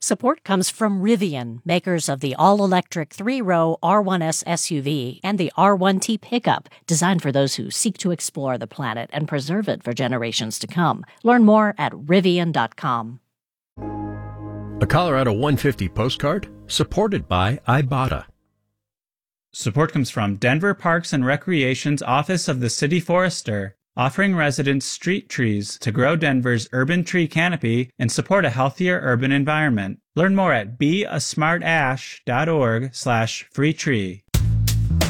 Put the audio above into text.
Support comes from Rivian, makers of the all-electric 3-row R1S SUV and the R1T pickup, designed for those who seek to explore the planet and preserve it for generations to come. Learn more at Rivian.com. A Colorado 150 postcard, supported by Ibotta. Support comes from Denver Parks and Recreation's Office of the City Forester, offering residents street trees to grow Denver's urban tree canopy and support a healthier urban environment. Learn more at beasmartash.org/freetree.